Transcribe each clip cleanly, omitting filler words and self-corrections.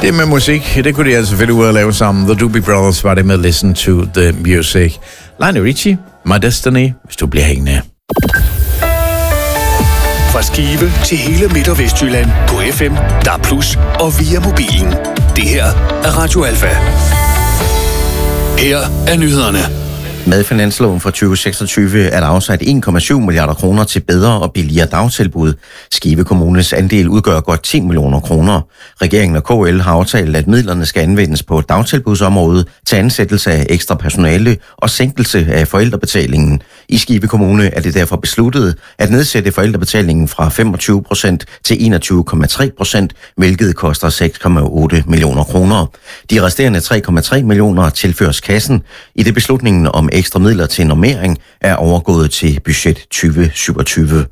Det med musik, det kunne de altså finde ud af at lave sammen. The Doobie Brothers var det med Listen to the Music. Lionel Richie, My Destiny, hvis du bliver hængende. Fra Skive til hele Midt- og Vestjylland på FM, DAB+, og via mobilen. Det her er Radio Alfa. Her er nyhederne. Med finansloven for 2026 er der afsat 1,7 milliarder kroner til bedre og billigere dagtilbud. Skive Kommunes andel udgør godt 10 millioner kroner. Regeringen og KL har aftalt, at midlerne skal anvendes på dagtilbudsområdet til ansættelse af ekstra personale og sænkelse af forældrebetalingen. I Skive Kommune er det derfor besluttet at nedsætte forældrebetalingen fra 25% til 21,3%, hvilket koster 6,8 millioner kroner. De resterende 3,3 millioner tilføres kassen, i det beslutningen om ekstra midler til normering er overgået til budget 2027.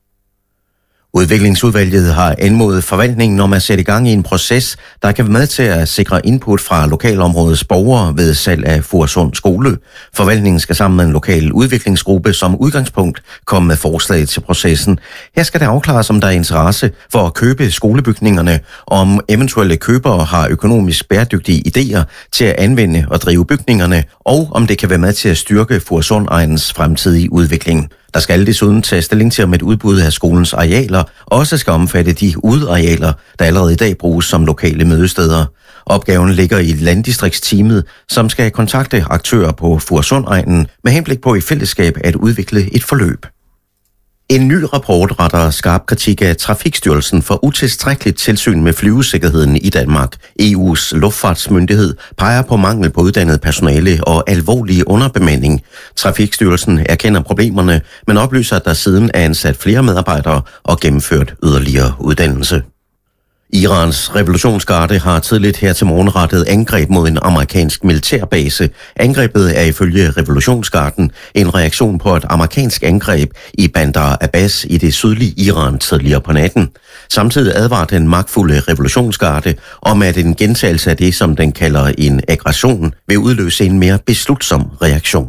Udviklingsudvalget har anmodet forvaltningen om at sætte i gang i en proces, der kan være med til at sikre input fra lokalområdets borgere ved salg af Furesund Skole. Forvaltningen skal sammen med en lokal udviklingsgruppe som udgangspunkt komme med forslag til processen. Her skal det afklares, om der er interesse for at købe skolebygningerne, og om eventuelle købere har økonomisk bæredygtige idéer til at anvende og drive bygningerne, og om det kan være med til at styrke Furesund-egnens fremtidige udvikling. Der skal desuden tage stilling til, om et udbud af skolens arealer også skal omfatte de udearealer, der allerede i dag bruges som lokale mødesteder. Opgaven ligger i landdistriktsteamet, som skal kontakte aktører på Furesund-egnen med henblik på i fællesskab at udvikle et forløb. En ny rapport retter skarp kritik af Trafikstyrelsen for utilstrækkeligt tilsyn med flyvesikkerheden i Danmark. EU's luftfartsmyndighed peger på mangel på uddannet personale og alvorlig underbemanding. Trafikstyrelsen erkender problemerne, men oplyser, at der siden er ansat flere medarbejdere og gennemført yderligere uddannelse. Irans revolutionsgarde har tidligt her til morgen rettet angreb mod en amerikansk militærbase. Angrebet er ifølge revolutionsgarden en reaktion på et amerikansk angreb i Bandar Abbas i det sydlige Iran tidligere på natten. Samtidig advarer den magtfulde revolutionsgarde om, at en gentagelse af det, som den kalder en aggression, vil udløse en mere beslutsom reaktion.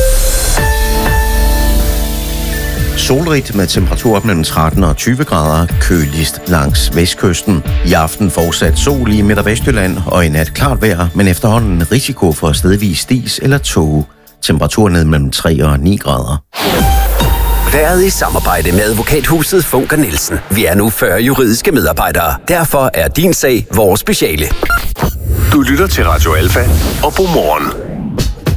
Solrigt med temperatur op mellem 13 og 20 grader, køligst langs vestkysten. I aften fortsat sol i Midt- og Vestjylland og i nat klart vejr, men efterhånden risiko for stedvis dis eller tåge. Temperatur ned mellem 3 og 9 grader. Været i samarbejde med advokathuset Funker Nielsen. Vi er nu 40 juridiske medarbejdere. Derfor er din sag vores speciale. Du lytter til Radio Alfa og Godmorgen.